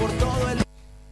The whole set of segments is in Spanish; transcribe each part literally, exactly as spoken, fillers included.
por todo el...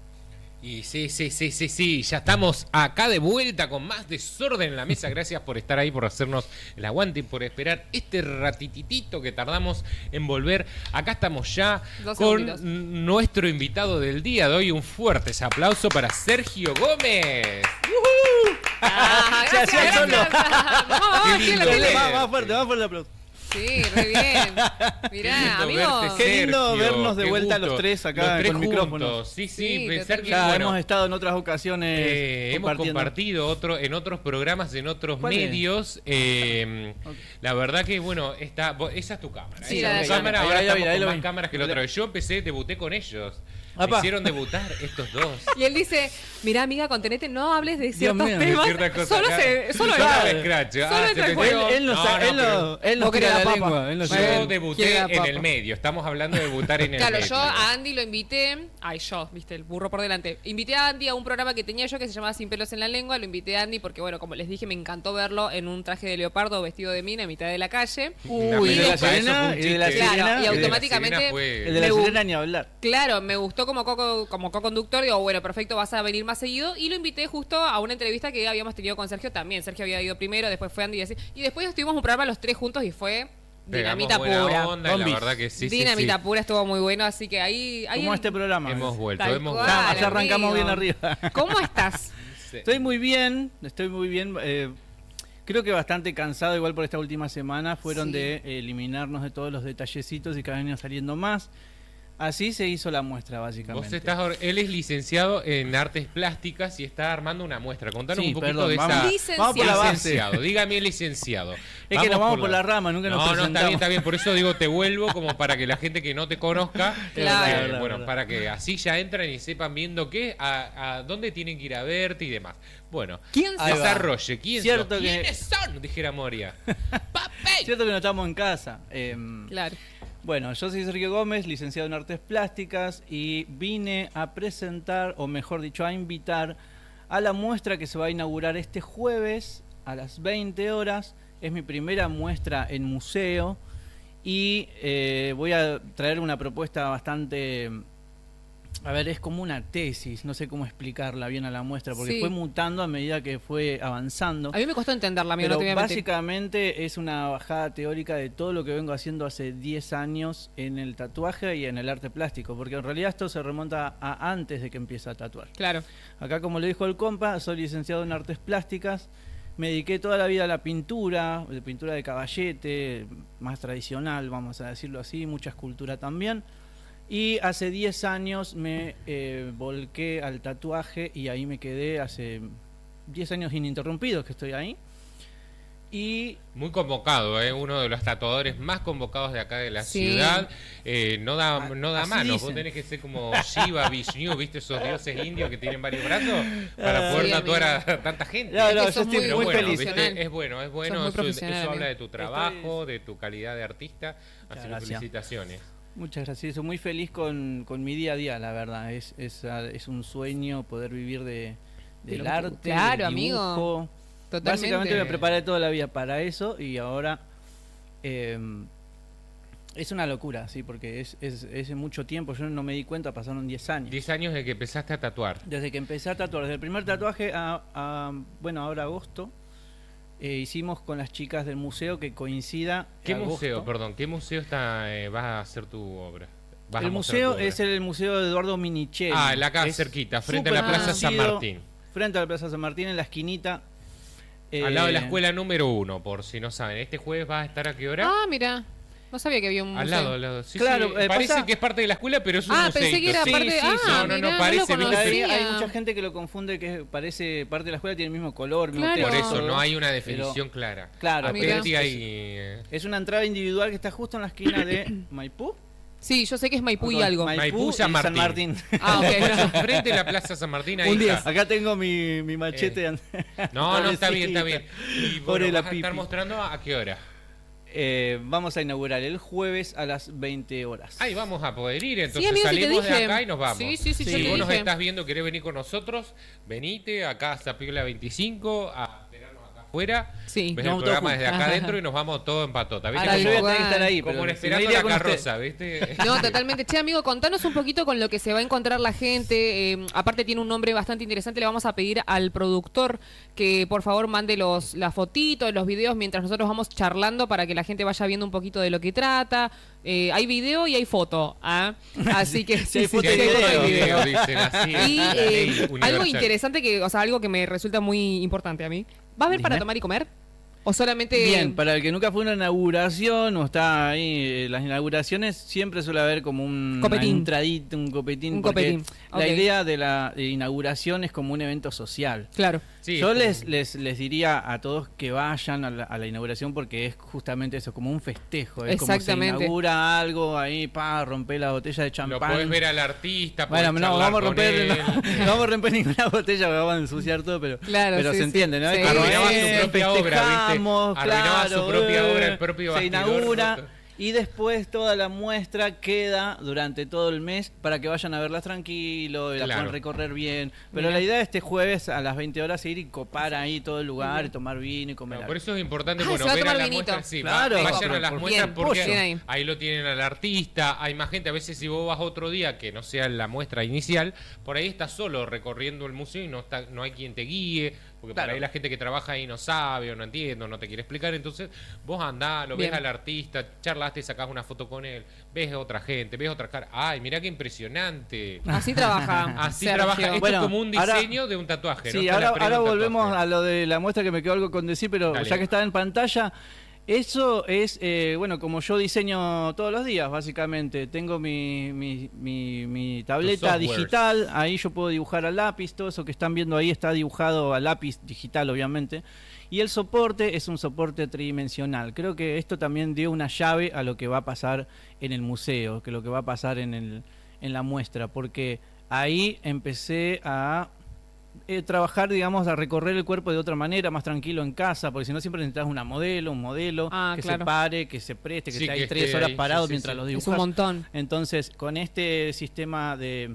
Y sí, sí, sí, sí, sí, ya estamos acá de vuelta con más desorden en la mesa. Gracias por estar ahí, por hacernos el aguante y por esperar este ratititito que tardamos en volver. Acá estamos ya Dos con segunditos. nuestro invitado del día de hoy. Un fuerte aplauso para Sergio Gómez. ¡Uhú! Ah, Se hacía gracias, solo. gracias. Vamos, Qué vamos, ¿quién lo lindo, tiene? eh. Más, más fuerte, más fuerte el aplauso. Sí, re bien. Mirá, Qué lindo amigo. verte, Qué lindo Sergio, vernos de qué vuelta gusto. los tres acá Los tres con juntos. micrófonos. Sí, sí, Sí, pensar que totalmente. Ya bueno, hemos estado en otras ocasiones Eh, hemos compartiendo. compartido otro, en otros programas, en otros ¿Cuál es? medios. Eh, Ok. La verdad que, bueno, está, vos- esa es tu cámara. Sí, esa la es tu de cámara. allá. Ahora Ahí lo estamos vi, ahí con lo más vi. cámaras que la otra vez. Yo empecé, debuté con ellos. Me Apa. hicieron debutar estos dos. Y él dice, mirá amiga, contenete, no hables de ciertos mío, temas. Ciertas cosas Solo acá. se, solo Yo Claro. no me escracho. Solo Ah, entra se el te juego. Él, él no, No, sa- no, él pero- no, él Vos nos querés tira la la papa. lengua. Él nos Yo tira- Bueno, debuté quiere la en papa. el medio. Estamos hablando de debutar en el Claro, medio. yo a Andy lo invité, ay yo, viste, el burro por delante. Invité a Andy a un programa que tenía yo que se llamaba Sin pelos en la lengua, lo invité a Andy porque bueno, como les dije, me encantó verlo en un traje de leopardo vestido de mina en mitad de la calle. Una Uy, pelota, de la eso fue un sirena, y de la chiste. sirena, Claro, y y de la automáticamente sirena fue- El de la Me gu- sirena ni hablar. Claro, me gustó como co como co-conductor, digo, bueno, perfecto, vas a venir más seguido. Y lo invité justo a una entrevista que habíamos tenido con Sergio también. Sergio había ido primero, después fue Andy y así. Y después estuvimos un programa los tres juntos y fue Pegamos dinamita buena pura. onda, y la Zombies. verdad que sí, sí, dinamita sí. pura, estuvo muy bueno, así que ahí... ahí Como en- este programa. Hemos vuelto, Tal hemos cual. vuelto. Ya, ya arrancamos amigo. bien arriba. ¿Cómo estás? Sí. Estoy muy bien, estoy muy bien. eh, creo que bastante cansado igual por esta última semana. Fueron Sí. de eh, eliminarnos de todos los detallecitos y cada vez iban saliendo más. Así se hizo la muestra, básicamente. Vos estás, or- él es licenciado en artes plásticas y está armando una muestra. Contanos Sí, un poquito perdón, de vamos, esa. Licenciado. vamos por la base. Licenciado, dígame licenciado. Es que nos vamos por la rama, nunca nos No, no, está presentamos. bien, está bien. Por eso digo, te vuelvo como para que la gente que no te conozca, Claro. eh, Verdad, bueno, verdad. para que así ya entran y sepan viendo qué, a, a dónde tienen que ir a verte y demás. Bueno, ¿Quién Ahí va. desarrolle. ¿Quién Cierto sos? que- ¿Quiénes son? Dijera Moria. ¡Papel! Cierto que no estamos en casa. em, Claro. Bueno, yo soy Sergio Gómez, licenciado en Artes Plásticas y vine a presentar, o mejor dicho, a invitar a la muestra que se va a inaugurar este jueves a las veinte horas. Es mi primera muestra en museo y eh, voy a traer una propuesta bastante... A ver, es como una tesis, no sé cómo explicarla bien a la muestra, porque Sí. fue mutando a medida que fue avanzando. A mí me costó entenderla, amigo, Pero no te voy a mentir. básicamente es una bajada teórica de todo lo que vengo haciendo hace diez años en el tatuaje y en el arte plástico, porque en realidad esto se remonta a antes de que empiece a tatuar. Claro. Acá, como le dijo el compa, soy licenciado en artes plásticas, me dediqué toda la vida a la pintura, de pintura de caballete, más tradicional, vamos a decirlo así, mucha escultura también. Y hace diez años me eh, volqué al tatuaje y ahí me quedé hace diez años ininterrumpidos que estoy ahí. Y Muy convocado, ¿eh? Uno de los tatuadores más convocados de acá de la Sí. ciudad. Eh, no da, A- no da así mano. Vos dicen. tenés que ser como Shiva, Vishnu, ¿viste? Esos dioses indios que tienen varios brazos para Ah, poder sí, tatuar amigo. a tanta gente. No, no, Es que yo sos estoy muy Pero muy bueno, feliz. ¿viste? profesional. Es bueno, es bueno. Sos muy Eso, profesional, eso habla de amigo. tu trabajo, de tu calidad de artista. Así que Gracias. felicitaciones. muchas gracias, estoy muy feliz con, con mi día a día, la verdad. Es, es, ah, es un sueño poder vivir de, De del lo que- arte, claro, del dibujo. amigo. Totalmente. Básicamente me preparé toda la vida para eso y ahora eh, es una locura, sí, porque es, es, es mucho tiempo. Yo no me di cuenta, pasaron diez años. Diez años de que empezaste a tatuar. Desde que empecé a tatuar, desde el primer tatuaje a, a bueno, ahora agosto, eh, hicimos con las chicas del museo que coincida. ¿Qué agosto. museo, perdón, qué museo está, eh, vas a hacer tu obra? Vas a El mostrar museo tu obra. es el Museo de Eduardo Minichelli. Ah, la acá Es cerquita, frente a la súper Plaza San conocido, Martín. Frente a la Plaza San Martín, en la esquinita. Al lado de la eh, escuela número uno, por si no saben. ¿Este jueves va a estar a qué hora? Ah, mira. No sabía que había un al museo. lado, al lado. Sí, Claro, sí, eh, parece pasa- que es parte de la escuela, pero es un Ah, museo. pensé que era Sí, parte de... sí, ah, sí. No, no, mirá, no, lo parece, viste, Pero hay, conocía. hay mucha gente que lo confunde, que parece parte de la escuela, tiene el mismo color, mismo Claro. Por texto, eso, no hay una pero definición clara. Claro, Atenti pero- ahí. eh, es una entrada individual que está justo en la esquina de Maipú. Sí, yo sé que es Maipú y algo. Maipú, Maipú, y San San Martín. Martín. Ah, ok. Frente a la Plaza San Martín, ahí Un día. está. Acá tengo mi, mi machete. Eh, No, no, está bien, está bien. Y Pobre bueno, la vas a estar pipi. mostrando a qué hora. Eh, vamos a inaugurar el jueves a las veinte horas. Ahí vamos a poder ir, entonces Sí, amigo, si te salimos de dije. acá y nos vamos. Sí, sí, sí, yo Si te vos nos dije. estás viendo, querés venir con nosotros, venite acá a Zapiola veinticinco a esperarnos acá afuera, Sí. ves No, el programa todo desde acá adentro y nos vamos todos en patota. ¿Viste? Ahora Yo Como, voy a tener que estar ahí, como pero en si no esperando iría la con usted. carroza, ¿viste? No, totalmente. Che, amigo, contanos un poquito con lo que se va a encontrar la gente. Eh, aparte tiene un nombre bastante interesante. Le vamos a pedir al productor que por favor mande los las fotitos, los videos mientras nosotros vamos charlando para que la gente vaya viendo un poquito de lo que trata. Eh, hay video y hay foto. ¿Ah? Así que Sí, hay Sí, foto hay y foto video. y video, dicen así. Y la eh, ley algo universal. interesante que, o sea, algo que me resulta muy importante a mí. ¿Va a haber para Dime. tomar y comer? ¿O solamente...? Bien, para el que nunca fue a una inauguración o está ahí, eh, las inauguraciones siempre suele haber como un Copetín. una entradita, un copetín. Un porque copetín, La ok. idea de la eh, inauguración es como un evento social. Claro. Sí, Yo es les, como- les, les diría a todos que vayan a la, a la inauguración porque es justamente eso, como un festejo. Es como se Exactamente. inaugura algo ahí, pa, romper la botella de Lo champán. podés ver al artista, podés Bueno, no charlar vamos a con romper, él. no, no vamos a romper ninguna botella, porque vamos a ensuciar todo, pero, Claro, pero sí, se sí. entiende, ¿no? Sí. Es como, Arruinaba eh, su propia obra, ¿viste? festejamos, Arruinaba claro, su propia eh, obra, el propio se bastidor, inaugura roto. y después toda la muestra queda durante todo el mes para que vayan a verlas tranquilo, y la Claro. puedan recorrer bien. Pero Mirá. la idea de este jueves a las veinte horas es ir y copar ahí todo el lugar, y tomar vino y comer No, algo. por eso es importante, Ah, bueno, se va a ver a tomar la vinito. muestra, sí, Claro, va- vayan pero a las por- muestras bien, porque pollo. ahí. ahí lo tienen al artista, hay más gente, a veces si vos vas otro día que no sea la muestra inicial, por ahí estás solo recorriendo el museo y no está, no hay quien te guíe, porque Claro. por ahí la gente que trabaja ahí no sabe o no entiende o no te quiere explicar, entonces vos andás, lo Bien. ves al artista, charlaste, sacás una foto con él, ves a otra gente, ves otra cara, ay, mirá qué impresionante. Así trabaja. Así Sergio. trabaja, esto Bueno, es como un ahora- diseño de un tatuaje, ¿no? Sí, Esta es la ahora, previa ahora de un volvemos tatuaje. a lo de la muestra que me quedó algo con decir, pero Dale. ya que está en pantalla, eso es, eh, bueno, como yo diseño todos los días, básicamente. Tengo mi, mi, mi, mi tableta softwares. digital, ahí yo puedo dibujar a lápiz, todo eso que están viendo ahí está dibujado a lápiz digital, obviamente. Y el soporte es un soporte tridimensional. Creo que esto también dio una llave a lo que va a pasar en el museo, que lo que va a pasar en, el, en la muestra, porque ahí empecé a eh, trabajar, digamos, a recorrer el cuerpo de otra manera, más tranquilo en casa, porque si no siempre necesitas una modelo, un modelo Ah, que claro. se pare, que se preste, que Sí, esté ahí que tres esté horas ahí, parado sí, sí, mientras sí. los Es dibujas. un montón. Entonces, con este sistema de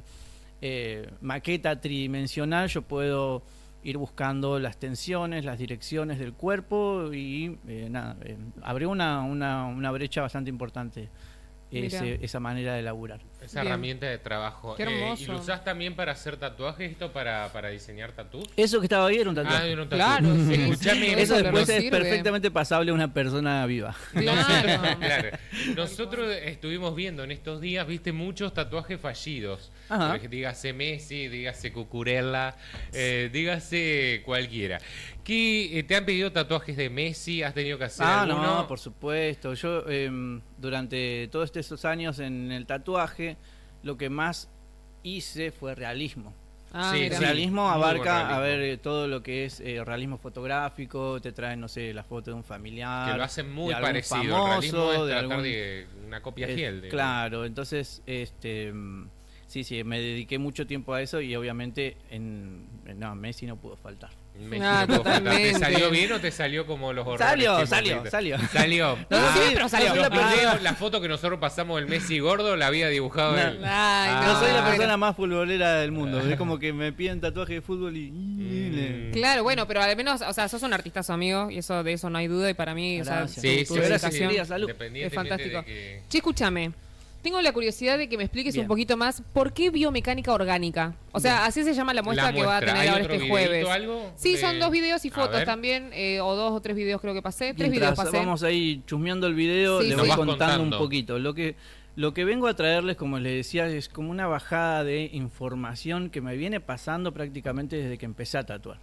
eh, maqueta tridimensional, yo puedo ir buscando las tensiones, las direcciones del cuerpo y eh, nada, eh, abrió una, una, una brecha bastante importante ese- Mirá. esa manera de laburar. Esa Bien. herramienta de trabajo. Qué Eh, hermoso. ¿Y lo usás también para hacer tatuajes, esto para, para diseñar tatús? Eso que estaba ahí era un Ah, tatuaje. era un tatu. Claro, sí, Escuchame, sí, Eso eso después le es sirve. perfectamente pasable a una persona viva. Claro. Claro. Nosotros estuvimos viendo en estos días, viste, muchos tatuajes fallidos. Ajá. Por ejemplo, dígase Messi, dígase Cucurella, eh, dígase cualquiera. ¿Qué, eh, ¿Te han pedido tatuajes de Messi? ¿Has tenido que hacer Ah, alguno? no, por supuesto. Yo em, durante todos estos años en el tatuaje, lo que más hice fue realismo. Ah, Sí, El mira. sí. realismo muy abarca, buen realismo. a ver, eh, todo lo que es eh, realismo fotográfico, te traen, no sé, la foto de un familiar. Que lo hacen muy de algún parecido. famoso, el realismo es de tratar algún- de una copia Eh, fiel. De, Claro, entonces, este, mm, sí, sí, me dediqué mucho tiempo a eso y obviamente en, en- no, Messi no pudo faltar. Messi Ah, no pudo faltar. ¿Te totalmente. salió bien o te salió como los horrores? Salió, que hemos salió, visto? salió. Salió. No, no, sí, sí, pero salió. no soy Los la persona- videos, la foto que nosotros pasamos del Messi gordo la había dibujado No. él. Ay, no no, soy la bueno. persona más futbolera del mundo. Es como que me piden tatuaje de fútbol y... Mm. Claro, bueno, pero al menos, o sea, sos un artistazo, amigo, y eso de eso no hay duda, y para mí, o sea, Gracias. tu- Sí, tu sí, gracias, dedicación- querida, salud. Independientemente Es fantástico. de que- Che, escúchame. Tengo la curiosidad de que me expliques Bien. un poquito más por qué biomecánica orgánica. O sea, Bien. así se llama la muestra, La que va a muestra. tener ¿Hay ahora otro este videíto, jueves. algo Sí, de- son dos videos y A fotos ver. también, eh, o dos o tres videos creo que pasé. Tres Mientras videos pasé. vamos ahí chusmeando el video, Sí, les sí. voy Nos vas contando, contando. un poquito. Lo que, lo que vengo a traerles, como les decía, es como una bajada de información que me viene pasando prácticamente desde que empecé a tatuar.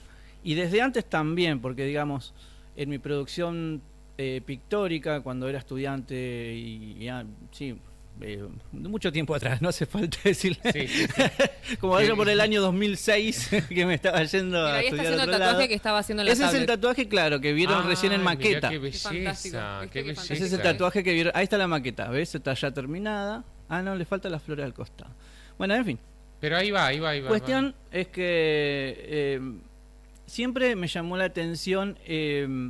Y desde antes también, porque digamos, en mi producción eh, pictórica, cuando era estudiante y ya, sí, eh, mucho tiempo atrás, no hace falta decirle. Sí, sí, sí. Como allá por el año dos mil seis, que me estaba yendo Mira, a ahí está estudiar haciendo a el otro tatuaje lado. que estaba haciendo en la Ese es el tablet. tatuaje, claro, que vieron recién en Ay, maqueta. mirá qué fantástico. belleza, ¿Viste qué qué belleza. fantástico? Ese es el tatuaje que vieron. Ahí está la maqueta, ¿ves? Está ya terminada. Ah, no, le falta la flor al costado. Bueno, en fin. Pero ahí va, ahí va, ahí va. Cuestión es que eh, siempre me llamó la atención eh,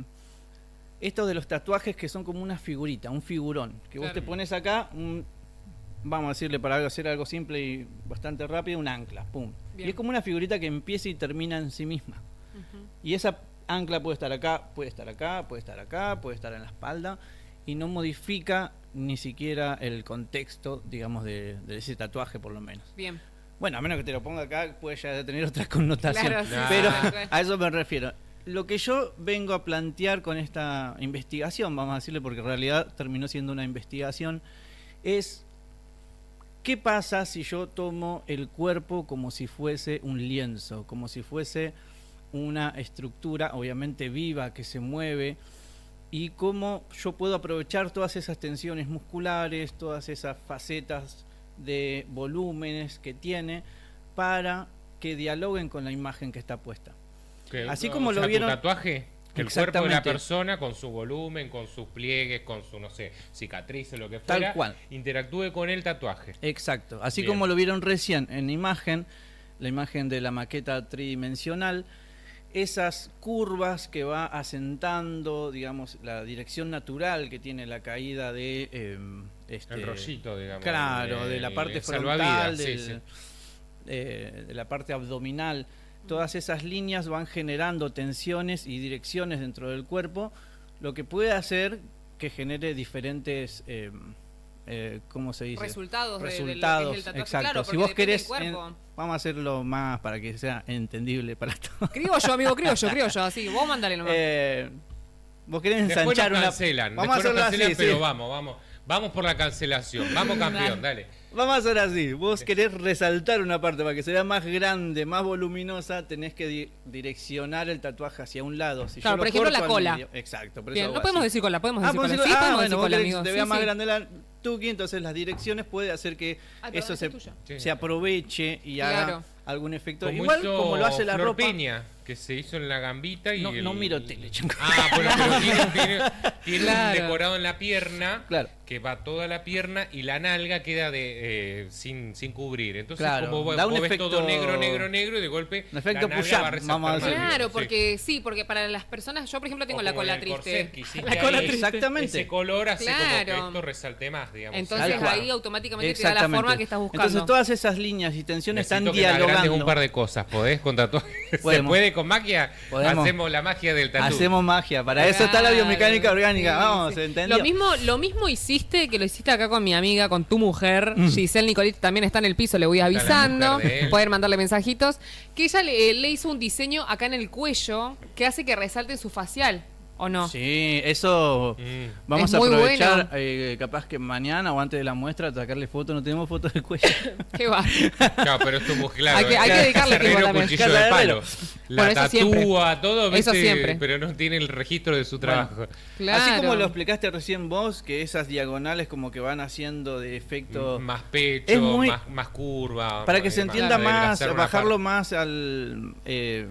esto de los tatuajes que son como una figurita, un figurón. Que vos Claro. te pones acá, un- vamos a decirle para algo- hacer algo simple y bastante rápido, un ancla. Pum. Bien. Y es como una figurita que empieza y termina en sí misma. Ujú. Y esa, ancla puede estar acá, puede estar acá, puede estar acá, puede estar en la espalda, y no modifica ni siquiera el contexto, digamos, de, de ese tatuaje por lo menos. Bien. Bueno, a menos que te lo ponga acá, puede ya tener otra connotación. Claro, sí, pero sí. a eso me refiero. Lo que yo vengo a plantear con esta investigación, vamos a decirle, porque en realidad terminó siendo una investigación, es qué pasa si yo tomo el cuerpo como si fuese un lienzo, como si fuese una estructura obviamente viva que se mueve, y cómo yo puedo aprovechar todas esas tensiones musculares, todas esas facetas de volúmenes que tiene para que dialoguen con la imagen que está puesta. Que, Así o como sea, lo vieron... tu tatuaje, que el cuerpo de la Exactamente. persona con su volumen, con sus pliegues, con su, no sé, cicatrices, lo que Tal fuera, cual. interactúe con el tatuaje. Exacto. Así Bien. como lo vieron recién en imagen, la imagen de la maqueta tridimensional, esas curvas que va asentando, digamos, la dirección natural que tiene la caída de... Eh, este, El rollito, digamos. Claro, el- de la parte el frontal, salvavidas, del, sí, sí. eh, de la parte abdominal. Todas esas líneas van generando tensiones y direcciones dentro del cuerpo, lo que puede hacer que genere diferentes, eh, eh, ¿cómo se dice? Resultados, de- de lo que es Resultados, el tatuaje. exacto. Claro, Si porque vos depende del querés, cuerpo. en- vamos a hacerlo más para que sea entendible para todos. Criollo, amigo, criollo, criollo, así. Vos mandale nomás. Eh, vos querés Después ensanchar nos una... cancelan, Vamos a después nos hacerlo cancelan, así, pero sí. vamos, vamos. Vamos por la cancelación. Vamos, campeón, dale. Vamos a hacer así, vos querés resaltar una parte para que se vea más grande, más voluminosa, tenés que di- direccionar el tatuaje hacia un lado. Si Claro, yo por lo ejemplo, corto la al cola. medio- exacto, por eso Bien, hago no podemos así. decir cola, podemos Ah, decir cola. podemos Sí, decir- ah, podemos bueno, decir vos cola, querés que amigo. se vea Sí, más sí. grande la tuki, entonces las direcciones puede hacer que Ay, perdón, eso esta se, es tuya. Sí. se aproveche y haga Claro. algún efecto. Como Igual hizo como lo hace la Flor ropa. Peña, que se hizo en la gambita y No, el- no miro tele, chico. Ah, bueno, pero tiene, tiene, tiene Claro. un decorado en la pierna, Claro. que va toda la pierna y la nalga queda de eh, sin, sin cubrir. Entonces, Claro, como vos, da un vos ves efecto- todo negro, negro, negro, y de golpe Un efecto la nalga push-up, va a resaltar vamos a más. decir. Claro, Sí. porque sí, porque para las personas, yo por ejemplo tengo O la como cola en el triste. corset que hiciste La cola ahí, triste. Exactamente. Ese color hace como que Claro. esto resalte más, digamos. Entonces Tal cual. ahí automáticamente te da la forma que estás buscando. Entonces todas esas líneas y tensiones Necesito están que me agrandes dialogando. un par de cosas. ¿Podés con tatuajes? ¿Se Podemos. puede con magia? Podemos. Hacemos la magia del tatu. Hacemos magia, para eso está la Claro, biomecánica orgánica. sí, Vamos, sí. ¿entendió? Lo mismo, lo mismo hiciste que lo hiciste acá con mi amiga, con tu mujer, Mm. Giselle Nicolit, también está en el piso, le voy la avisando, mujer de él. pueden mandarle mensajitos, que ella le, le hizo un diseño acá en el cuello que hace que resalte su facial, ¿o no? Sí, eso Mm. vamos Es a muy aprovechar, bueno. eh, capaz que mañana o antes de la muestra, sacarle fotos, no tenemos fotos del cuello. Qué va. Claro, pero esto es muy claro. Hay que- hay que es dedicarle tiempo herrero, también. cuchillo de Claro, palo. herrero. La Bueno, eso siempre. tatúa, todo, Eso ¿viste? siempre. Pero no tiene el registro de su trabajo. Claro. Así como lo explicaste recién vos, que esas diagonales como que van haciendo de efecto... Más pecho, Es muy- más, más curva. Para que se eh, entienda más, más, adelgazar una bajarlo parte. más al... eh,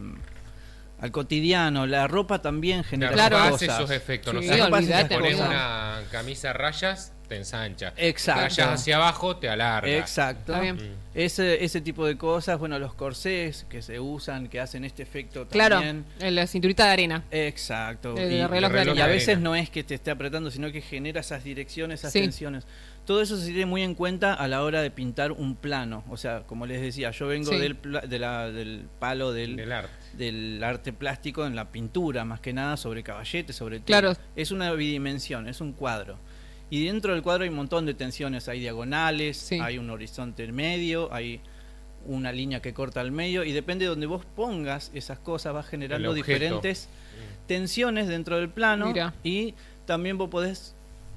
al cotidiano, la ropa también genera Claro, Claro. hace cosas. esos efectos. No Sí, sé, olvídate, si pones boludo. una camisa a rayas, te ensancha. Exacto. Rayas hacia abajo, te alarga. Exacto. Está bien. Mm. Ese, ese tipo de cosas, bueno, los corsés que se usan, que hacen este efecto Claro, también. en la cinturita de arena. Exacto. El y, reloj de reloj arena. y a de veces arena. no es que te esté apretando, sino que genera esas direcciones, esas Sí. tensiones. Todo eso se tiene muy en cuenta a la hora de pintar un plano. O sea, como les decía, yo vengo Sí. del, pla- de la- del palo del, Del arte. del arte plástico en la pintura, más que nada sobre caballete, sobre tela. Claro. Es una bidimensión, es un cuadro. Y dentro del cuadro hay un montón de tensiones, hay diagonales, Sí. hay un horizonte en medio, hay una línea que corta al medio, y depende de donde vos pongas esas cosas, vas generando objeto. diferentes tensiones dentro del plano. Mira. Y también vos podés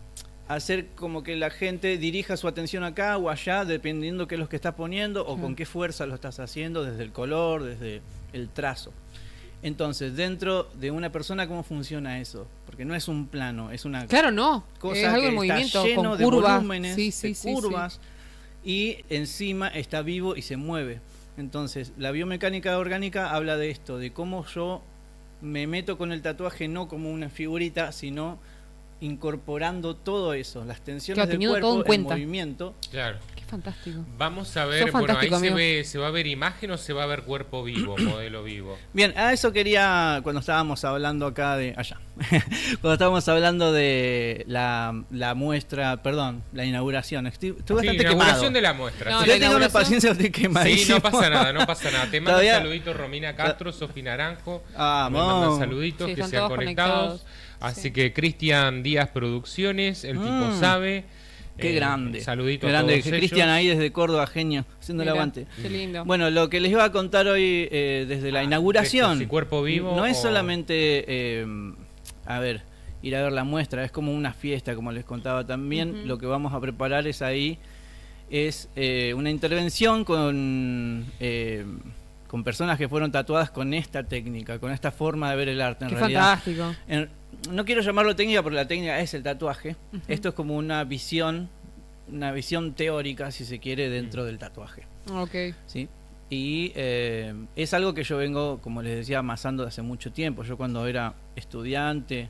hacer como que la gente dirija su atención acá o allá, dependiendo qué es lo que estás poniendo o Claro. con qué fuerza lo estás haciendo, desde el color, desde el trazo. Entonces, dentro de una persona, ¿cómo funciona eso? Porque no es un plano, es una Claro, no. cosa es algo que en movimiento, está lleno con de curvas. volúmenes, Sí, sí, de sí, sí. curvas, y encima está vivo y se mueve. Entonces, la biomecánica orgánica habla de esto, de cómo yo me meto con el tatuaje no como una figurita, sino incorporando todo eso, las tensiones Claro, del teniendo todo cuerpo, en el cuenta. movimiento. Claro. Qué fantástico. Vamos a ver, Sos bueno, ahí fantástico, se, amigo. ve, se va a ver imagen o se va a ver cuerpo vivo, modelo vivo. Bien, a eso quería, cuando estábamos hablando acá de, allá, cuando estábamos hablando de la, la muestra, perdón, la inauguración, estoy, estoy Sí, bastante inauguración quemado. de la muestra. No, sí. Yo la tengo una inauguración- paciencia, estoy quemadísimo. Sí, no pasa nada, no pasa nada. Te manda Todavía- saluditos Romina Castro, Sofi Naranjo. Ah, me mandan vamos. saluditos Sí, que están sean todos conectados. conectados. Así Sí. que Cristian Díaz Producciones, el tipo Mm. sabe. Qué Eh, grande. Saluditos Qué grande. a todos ellos. Cristian ahí desde Córdoba, genio, haciendo el Mira, aguante. Qué lindo. Bueno, lo que les iba a contar hoy eh, desde la Ah, inauguración. ¿si cuerpo vivo No es o- solamente, eh, a ver, ir a ver la muestra, es como una fiesta, como les contaba también. Ujú. Lo que vamos a preparar es ahí, es eh, una intervención con, eh, con personas que fueron tatuadas con esta técnica, con esta forma de ver el arte en Qué realidad. fantástico. En- no quiero llamarlo técnica porque la técnica es el tatuaje. Ujú. Esto es como una visión, una visión teórica, si se quiere, dentro del tatuaje. Ok. ¿Sí? Y eh, es algo que yo vengo, como les decía, amasando de hace mucho tiempo. Yo cuando era estudiante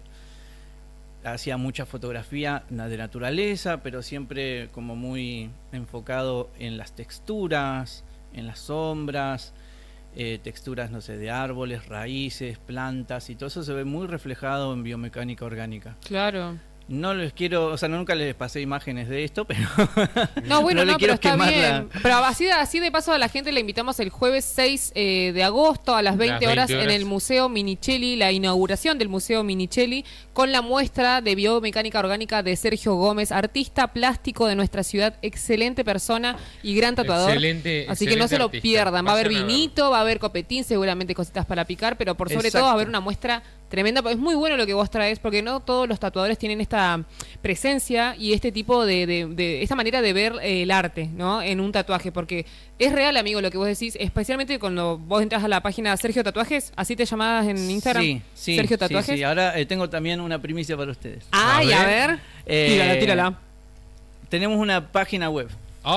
hacía mucha fotografía na- de naturaleza, pero siempre como muy enfocado en las texturas, en las sombras, eh, texturas, no sé, de árboles, raíces, plantas, y todo eso se ve muy reflejado en biomecánica orgánica. Claro. No les quiero, o sea, nunca les pasé imágenes de esto, pero No, bueno, le no, quiero pero está quemar bien. la- Pero así de, así de paso a la gente le invitamos el jueves seis eh, de agosto a las veinte, Las horas, veinte en horas. el Museo Minichelli, la inauguración del Museo Minichelli, con la muestra de biomecánica orgánica de Sergio Gómez, artista plástico de nuestra ciudad, excelente persona y gran tatuador. Excelente, Así que no excelente se lo artista. pierdan. Va a haber Vayan a verlo. vinito, va a haber copetín, seguramente cositas para picar, pero por sobre todo va a Exacto. haber una muestra tremenda. Es muy bueno lo que vos traes, porque no todos los tatuadores tienen esta presencia y este tipo de, de, de- esta manera de ver eh, el arte, ¿no? En un tatuaje, porque es real, amigo, lo que vos decís, especialmente cuando vos entras a la página Sergio Tatuajes, así te llamabas en Instagram. Sí, sí, Sergio sí, Tatuajes. sí. Ahora eh, tengo también una primicia para ustedes. Ay, A a ver. ver. Eh, Tírala, tírala. Tenemos una página web.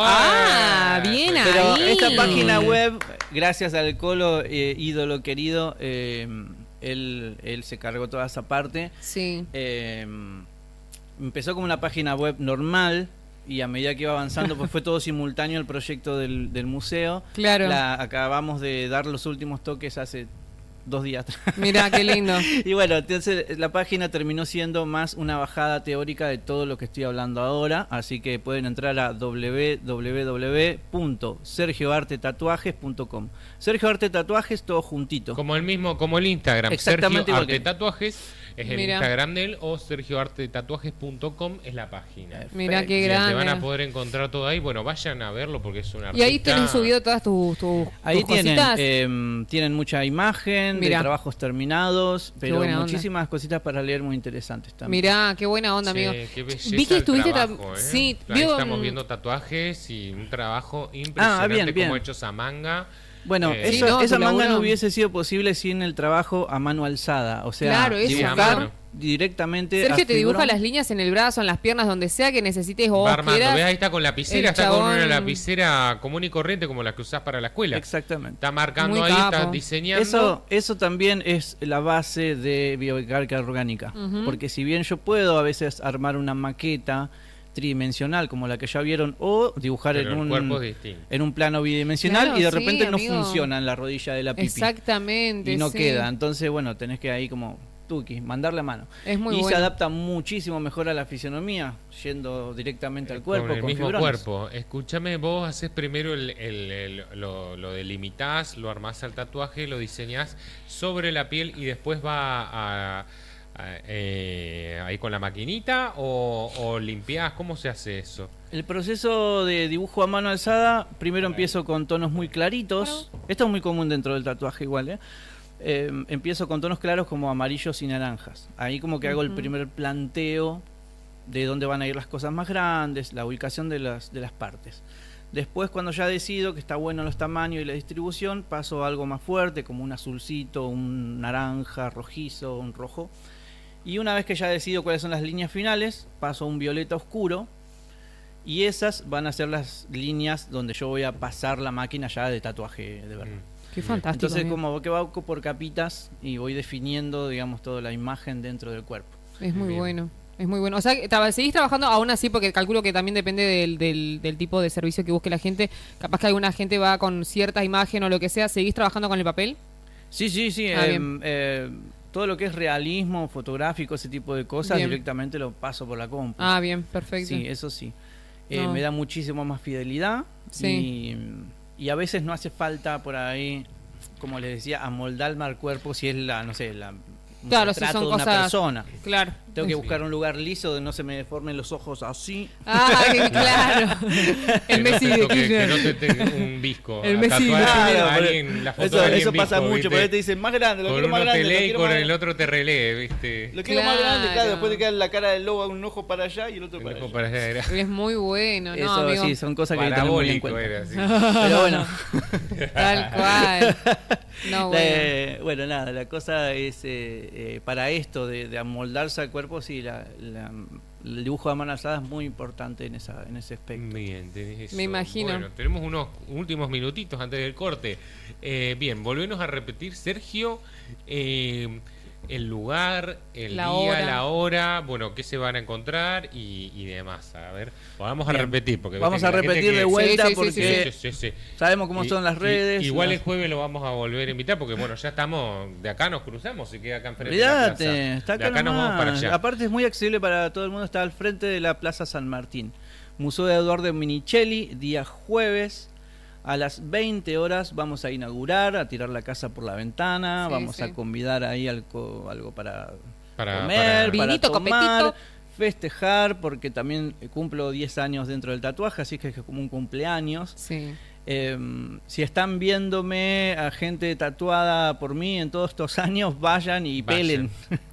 Ah, bien pues, Pero ahí. esta página web, gracias al Colo, eh, ídolo querido, eh, él, él se cargó toda esa parte. Sí. Eh, empezó como una página web normal y a medida que iba avanzando, pues fue todo simultáneo el proyecto del, del museo. Claro. La, acabamos de dar los últimos toques hace dos días atrás. Mirá, qué lindo. Y bueno, entonces la página terminó siendo más una bajada teórica de todo lo que estoy hablando ahora, así que pueden entrar a doble u doble u doble u punto sergio arte tatuajes punto com. Sergio Arte Tatuajes, todo juntito. Como el mismo, como el Instagram. Exactamente Sergio igual Arte que- Tatuajes es el Mira. Instagram de él, o sergio arte tatuajes punto com es la página. Mirá qué Y grande. te van a poder encontrar todo ahí. Bueno, vayan a verlo porque es un artista. Y ahí tenés subido todas tus, tus, Ahí tus tienen, cositas. eh, tienen mucha imagen, Mirá. de trabajos terminados, pero buena onda. muchísimas cositas para leer muy interesantes también. Mirá, qué buena onda, Che, amigo. qué belleza Vi que el estuviste trabajo, tam- ¿eh? sí, Ahí veo, estamos mm, viendo tatuajes y un trabajo impresionante Ah, bien, bien. como hechos a manga. Bueno, Eh, eso- Sí, no, esa tu manga laburo. no hubiese sido posible sin el trabajo a mano alzada, o sea, Claro, eso, dibujar claro. directamente. Sergio a te dibuja figurón. las líneas en el brazo, en las piernas, donde sea que necesites o Va armando, quieras. ¿ves? Ahí está con lapicera, el está con una chabón- lapicera común y corriente como la que usás para la escuela. Exactamente. Está marcando Muy ahí, capo. está diseñando. Eso, eso también es la base de biomecánica orgánica. Ujú. Porque si bien yo puedo a veces armar una maqueta tridimensional como la que ya vieron o dibujar Pero en el un, cuerpo es distinto. en un plano bidimensional Claro, y de sí, repente no amigo. funciona en la rodilla de la pipi. Exactamente. Y no sí. queda. Entonces, bueno, tenés que ahí como tuki, mandarle a mano. Es muy y se bueno. adapta muchísimo mejor a la fisionomía, yendo directamente al cuerpo, con el con mismo fibrones. cuerpo. Escúchame, vos haces primero el, el- el- lo, lo delimitás, lo armás al tatuaje, lo diseñás sobre la piel y después va a, a- eh, ahí con la maquinita o, o limpiás. ¿Cómo se hace eso? El proceso de dibujo a mano alzada, primero empiezo con tonos muy claritos. Esto es muy común dentro del tatuaje igual, ¿eh? Eh, empiezo con tonos claros como amarillos y naranjas. Ahí como que hago el Ujú. primer planteo de dónde van a ir las cosas más grandes, la ubicación de las, de las partes. Después, cuando ya decido que está bueno los tamaños y la distribución, paso a algo más fuerte, como un azulcito, un naranja, rojizo, un rojo. Y una vez que ya decido cuáles son las líneas finales, paso a un violeta oscuro. Y esas van a ser las líneas donde yo voy a pasar la máquina ya de tatuaje de verdad. Mm. Qué fantástico. Entonces, amigo. como que va por capitas y voy definiendo, digamos, toda la imagen dentro del cuerpo. Es muy Bien. bueno. Es muy bueno. O sea, tra- seguís trabajando aún así porque calculo que también depende del, del, del tipo de servicio que busque la gente. Capaz que alguna gente va con cierta imagen o lo que sea. ¿Seguís trabajando con el papel? Sí, sí, sí. Ah, eh, bien. eh, todo lo que es realismo, fotográfico, ese tipo de cosas, Bien. directamente lo paso por la compu. Ah, bien, perfecto. Sí, eso sí. Eh, No. Me da muchísimo más fidelidad. Sí. Y, y a veces no hace falta por ahí, como les decía, amoldarme al cuerpo si es la, no sé, la, un Claro, si retrato son de una cosas- persona. Claro. Tengo que Sí. buscar un lugar liso donde no se me deformen los ojos así. Ah, claro. El Que no Messi te de toque- que Kirchner. no te tenga un visco. El a Messi de tatuar a Kirchner. alguien, la foto Eso, de alguien eso pasa visco, mucho, ¿viste? porque ahí te dicen más grande, lo Con quiero uno más grande. te lo lee y quiero con más- el otro te relee, ¿viste? Lo quiero más grande, claro. Claro. Después te queda la cara del lobo, un ojo para allá y el otro El para ojo allá. para allá era Es muy bueno, ¿no, Eso amigo? sí, son cosas que hay que tener muy en parabólico, cuenta. era así. Pero bueno. Tal cual. No, bueno. Eh, bueno, nada, la cosa es eh, eh, para esto de, de amoldarse al cuerpo, sí, la, la- el dibujo a mano alzada es muy importante en esa en ese aspecto. Bien, tenés eso. Me imagino. Bueno, tenemos unos últimos minutitos antes del corte. Eh, bien, volvemos a repetir, Sergio, eh, el lugar, el La día, hora. la hora, bueno, qué se van a encontrar y, y demás. A ver, vamos a Bien. repetir. Porque Vamos viste a que la gente repetir que- de vuelta Sí, sí, sí, porque Sí, sí, sí, sí. sabemos cómo Y- son las y- redes. igual las- el jueves lo vamos a volver a invitar porque, bueno, ya estamos, de acá nos cruzamos y queda acá enfrente de la plaza. Olvídate, está De acá, acá nos vamos para nomás. allá. Aparte es muy accesible para todo el mundo, está al frente de la Plaza San Martín. Museo de Eduardo Minicelli, día jueves a las veinte horas vamos a inaugurar, a tirar la casa por la ventana, Sí, vamos sí. a convidar ahí algo, algo para, Para- comer, para- para Vinito, tomar, copetito. festejar, porque también cumplo diez años dentro del tatuaje, así que es como un cumpleaños. Sí. Eh, si están viéndome a gente tatuada por mí en todos estos años, vayan y Vayan. pelen.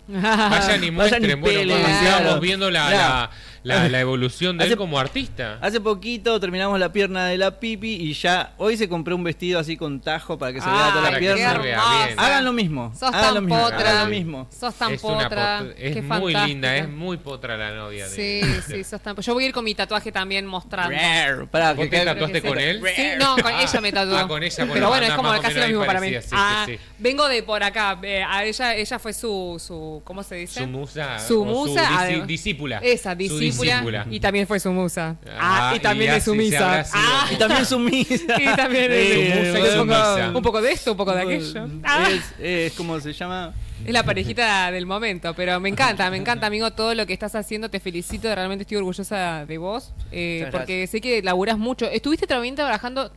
Vayan y muestren, Vayan y bueno, peleen, cuando claro. sigamos viendo la, la, la, la evolución de él Hace- como artista. Hace poquito terminamos la pierna de la pipi y ya hoy se compré un vestido así con tajo para que se vea Ah, toda la para que pierna. se vea bien. Hagan lo mismo. Sos hagan lo tan mismo. potra. Hagan lo mismo. Sos tan es una potra. pot- es Qué muy fantástica. linda, es muy potra la novia. Sí, de, sí, sos tan... Yo voy a ir con mi tatuaje también mostrando. Rar. Pará, ¿Vos que te ca- tatuaste con él? Sí, no, con Ah, ella me tatuó. ah, con ella, bueno, Pero bueno, es anda como más o casi lo menos mismo ahí para mí. parecida, sí, ah, sí, sí. Vengo de por acá. eh, a ella, ella fue su, su, ¿cómo se dice? Su musa. Su o musa, Su disi- además. discípula. Esa, Su discípula. Y también fue su musa. Ah, Ah, y también y es así se sumisa. habrá sido Ah, Y también sumisa. y también es Su musa y un, poco, sumisa. un poco de esto, un poco de aquello. Ah. Es, es como se llama. Es la parejita del momento, pero me encanta, me encanta, amigo, todo lo que estás haciendo. Te felicito, realmente estoy orgullosa de vos, eh, Muchas porque sé que laburás mucho. Estuviste también trabajando,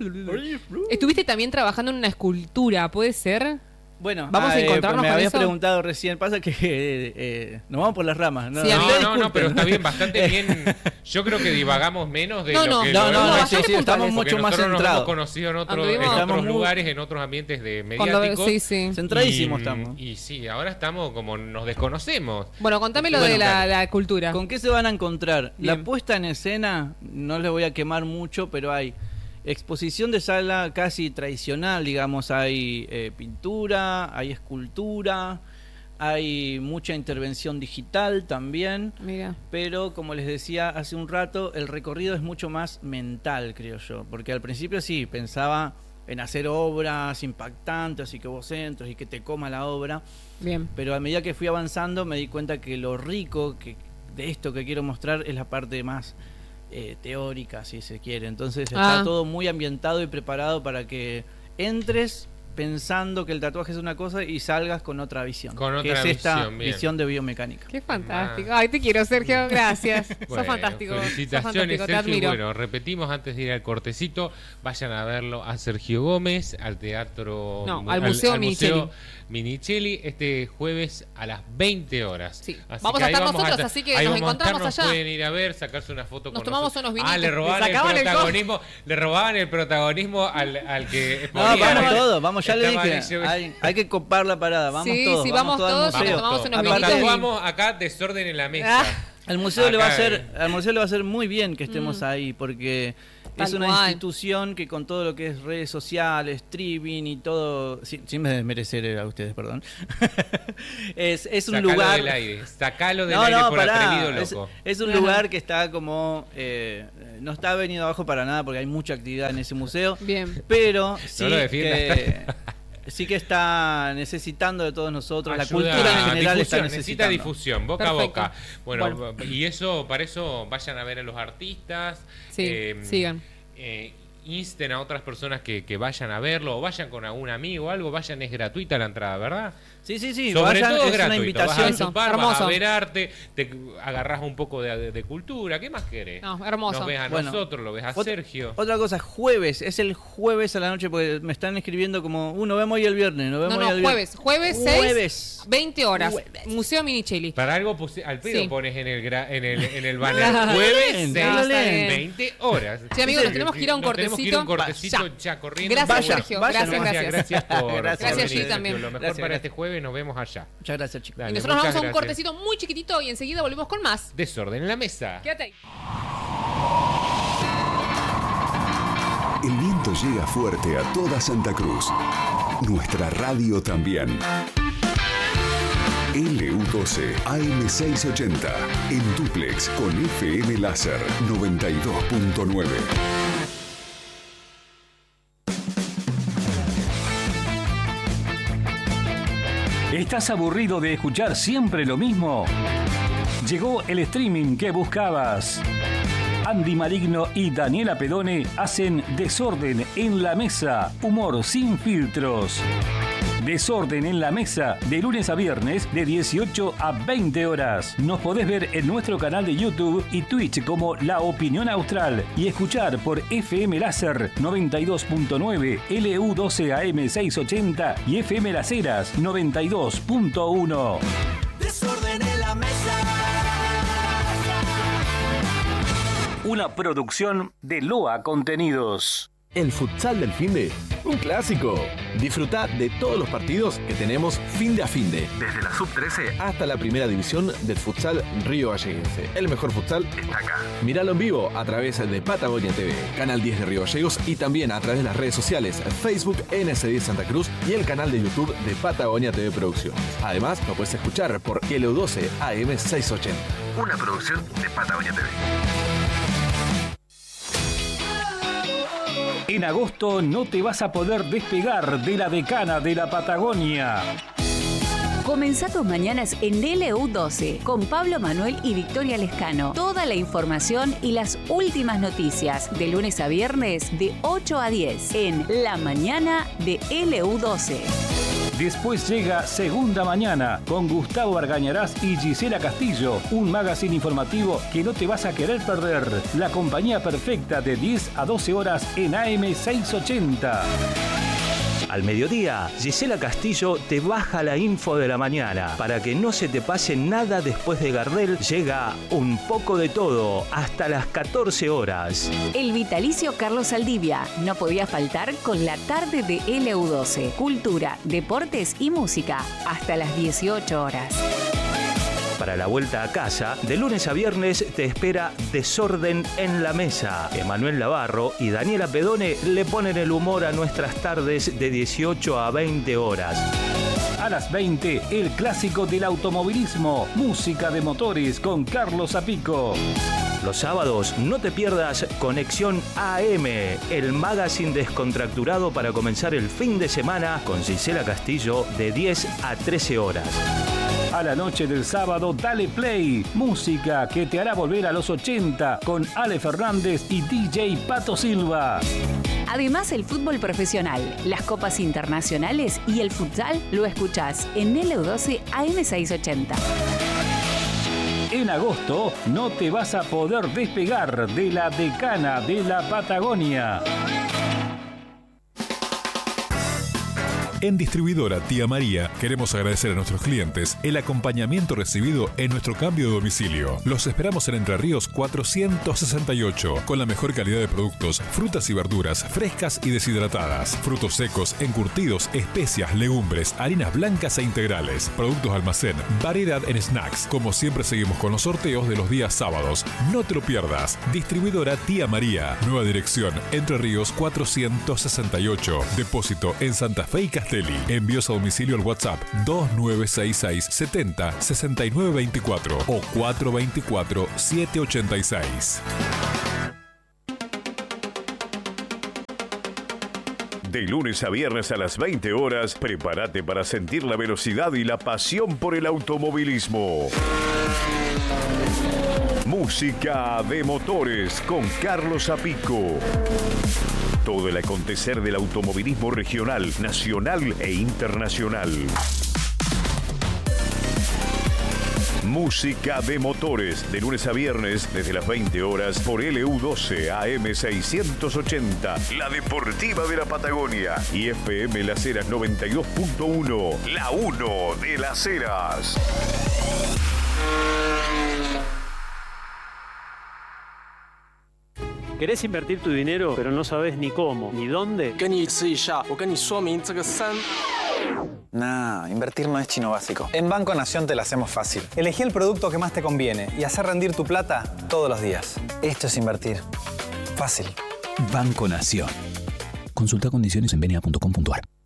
estuviste también trabajando en una escultura, ¿puede ser? Bueno, ¿Vamos a ah, eh, encontrarnos me con habías eso? preguntado recién. Pasa que eh, eh, nos vamos por las ramas. No, Sí, a mí- No, me no, no, disculpen. pero está bien, bastante bien. Yo creo que divagamos menos de No, lo no, que No, lo no, hemos no, hecho. bastante sí, sí, estamos puntuales. Porque mucho más nosotros nos hemos centrados. conocido en, otro- Anduvimos- en otros Estamos muy- lugares, en otros ambientes de Cuando- mediáticos. sí, sí. Centradísimos y, estamos. Y sí, ahora estamos como nos desconocemos. Bueno, contame lo Bueno, de la, claro. la cultura. ¿Con qué se van a encontrar? La Bien. puesta en escena, no les voy a quemar mucho, pero hay exposición de sala casi tradicional, digamos, hay eh, pintura, hay escultura, hay mucha intervención digital también, Mira, pero como les decía hace un rato, el recorrido es mucho más mental, creo yo, porque al principio sí, pensaba en hacer obras impactantes y que vos entres y que te coma la obra, bien. pero a medida que fui avanzando me di cuenta que lo rico que de esto que quiero mostrar es la parte más eh, teórica, si se quiere. Entonces está Ah. todo muy ambientado y preparado para que entres pensando que el tatuaje es una cosa y salgas con otra visión. Con que otra es esta visión, bien. visión de biomecánica. Qué fantástico. Ay, te quiero, Sergio. Gracias. sos Bueno, fantástico. Sos Felicitaciones, fantástico. Te Sergio. admiro. Bueno, repetimos antes de ir al cortecito, vayan a verlo a Sergio Gómez, al teatro, No, al Museo Minicelli. Minicelli, este jueves a las veinte horas. Sí. Así Vamos que a ahí estar vamos nosotros, a- así que ahí nos vamos a encontramos estar, allá. Pueden ir a ver, sacarse una foto Nos con tomamos nosotros. unos vinitos. Ah, le Le robaban el sacaban el protagonismo, le robaban el protagonismo al, al que No, exponía. vamos todos, vamos, ya le Estaban dije, ellos- hay, hay que copar la parada, vamos Sí, todos, sí, vamos, vamos todos todos al y nos museo. tomamos todos. unos Aparte, vinitos y- Tatuamos acá desorden en la mesa. Ah. Al museo le va a Acá, hacer, eh. al museo le va a hacer muy bien que estemos ahí, porque Tal es una cual. institución que con todo lo que es redes sociales, streaming y todo, sin, sin desmerecer a ustedes, perdón, es, es un Sacalo lugar. del aire, sacalo del No, aire no, por pará, atrevido es, loco. es un Ajá. lugar que está como, eh, no está venido abajo para nada porque hay mucha actividad en ese museo, Bien. pero sí lo defiendas. que sí que está necesitando de todos nosotros. Ayuda, la cultura en general difusión, está necesita necesitando. difusión, boca Perfecto. a boca. Bueno, Bueno. y eso, para eso vayan a ver a los artistas. Sí, eh, sigan. eh, insten a otras personas que, que vayan a verlo, o vayan con algún amigo o algo, vayan, es gratuita la entrada, ¿verdad? Sí, sí, sí. Sobre vayan, todo es una gratuito, invitación. vas a Eso, chupar, vas hermoso. a ver arte, te agarrás un poco de, de, de cultura, ¿qué más querés? No, hermoso. Nos ves a Bueno, nosotros, lo ves a Otra- Sergio. Otra cosa, jueves, es el jueves a la noche, porque me están escribiendo como, uh, nos vemos hoy el viernes, nos vemos No, hoy no, el viernes. jueves. Jueves seis, Jueves. veinte horas. Jueves. Museo Minicheli. Para algo puse- al pedo Sí. pones en el, gra- en el, en el banner Bien, jueves bien, seis, bien. veinte horas. Sí, amigos, nos tenemos que ir a un Nos tenemos que ir a un cortecito. cortecito Ya. ya, corriendo. Gracias, Vaya, Sergio. vaya gracias, nomás. gracias. Gracias por, por Gracias, venir, Gil, Sergio. también. Lo mejor Gracias, para gracias. este jueves, nos vemos allá. Muchas gracias, chicos. Dale, Y nosotros nos muchas vamos a un gracias. cortecito muy chiquitito y enseguida volvemos con más. Desorden en la mesa. Quédate ahí. El viento llega fuerte a toda Santa Cruz. Nuestra radio también. L U doce A M seiscientos ochenta. En dúplex con F M Láser noventa y dos punto nueve. ¿Estás aburrido de escuchar siempre lo mismo? Llegó el streaming que buscabas. Andy Maligno y Daniela Pedone hacen Desorden en la Mesa, humor sin filtros. Desorden en la Mesa, de lunes a viernes, de dieciocho a veinte horas. Nos podés ver en nuestro canal de YouTube y Twitch como La Opinión Austral y escuchar por F M Láser noventa y dos punto nueve, L U doce A M seiscientos ochenta y F M Las Heras noventa y dos punto uno. Desorden en la mesa. Una producción de Loa Contenidos. El futsal del finde, un clásico. Disfruta de todos los partidos que tenemos fin de a fin de. Desde la sub trece hasta la primera división del futsal Río Galleguense. El mejor futsal está acá. Míralo en vivo a través de Patagonia T V, Canal diez de Río Gallegos y también a través de las redes sociales Facebook N S diez Santa Cruz y el canal de YouTube de Patagonia T V Producciones. Además, lo puedes escuchar por L U doce A M seiscientos ochenta. Una producción de Patagonia T V. En agosto no te vas a poder despegar de la decana de la Patagonia. Comenzá tus mañanas en L U doce con Pablo Manuel y Victoria Lescano. Toda la información y las últimas noticias de lunes a viernes de ocho a diez en La Mañana de L U doce. Después llega Segunda Mañana con Gustavo Argañarás y Gisela Castillo, un magazine informativo que no te vas a querer perder. La compañía perfecta de diez a doce horas en A M seiscientos ochenta. Al mediodía, Gisela Castillo te baja la info de la mañana. Para que no se te pase nada después de Gardel, llega Un poco de todo hasta las catorce horas. El vitalicio Carlos Saldivia no podía faltar con la tarde de L U doce. Cultura, deportes y música hasta las dieciocho horas. Para la vuelta a casa, de lunes a viernes te espera Desorden en la Mesa. Emanuel Navarro y Daniela Pedone le ponen el humor a nuestras tardes de dieciocho a veinte horas. A las veinte, el clásico del automovilismo, música de motores con Carlos Zapico. Los sábados no te pierdas Conexión A M, el magazine descontracturado para comenzar el fin de semana con Gisela Castillo de diez a trece horas. A la noche del sábado, dale play. Música que te hará volver a los ochenta con Ale Fernández y D J Pato Silva. Además, el fútbol profesional, las copas internacionales y el futsal lo escuchás en L U doce A M seiscientos ochenta. En agosto no te vas a poder despegar de la decana de la Patagonia. En Distribuidora Tía María queremos agradecer a nuestros clientes el acompañamiento recibido en nuestro cambio de domicilio. Los esperamos en Entre Ríos cuatrocientos sesenta y ocho con la mejor calidad de productos, frutas y verduras frescas y deshidratadas, frutos secos, encurtidos, especias, legumbres, harinas blancas e integrales, productos de almacén, variedad en snacks. Como siempre seguimos con los sorteos de los días sábados. No te lo pierdas. Distribuidora Tía María. Nueva dirección Entre Ríos cuatrocientos sesenta y ocho. Depósito en Santa Fe y Castelli. Envíos a domicilio al WhatsApp dos nueve seis seis setenta sesenta y nueve veinticuatro o cuatro veinticuatro siete ochenta y seis. De lunes a viernes a las veinte horas, prepárate para sentir la velocidad y la pasión por el automovilismo. Música de motores con Carlos Apico. Todo el acontecer del automovilismo regional, nacional e internacional. Música de motores, de lunes a viernes, desde las veinte horas, por L U doce A M seiscientos ochenta, la deportiva de la Patagonia, y F M Las Heras noventa y dos punto uno, la uno de Las Heras. ¿Querés invertir tu dinero, pero no sabes ni cómo, ni dónde? Nah, invertir no es chino básico. En Banco Nación te la hacemos fácil. Elegí el producto que más te conviene y hacer rendir tu plata todos los días. Esto es invertir. Fácil. Banco Nación. Consulta condiciones en benia punto com punto ar.